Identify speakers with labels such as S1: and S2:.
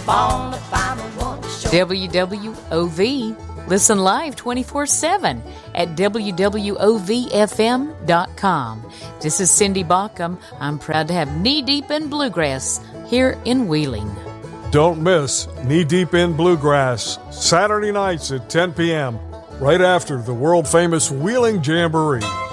S1: fall if I'm the one to show.
S2: WWOV. Listen live 24/7 at WWOVFM.com. This is Cindy Baucom. I'm proud to have Knee Deep in Bluegrass here in Wheeling.
S3: Don't miss Knee Deep in Bluegrass, Saturday nights at 10 p.m., right after the world-famous Wheeling Jamboree.